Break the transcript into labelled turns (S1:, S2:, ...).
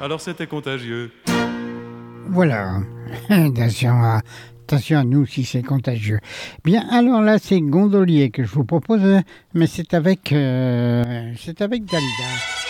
S1: Alors c'était contagieux.
S2: Voilà. Attention à nous si c'est contagieux. Bien, alors là, c'est Gondolier que je vous propose, mais c'est avec Dalida.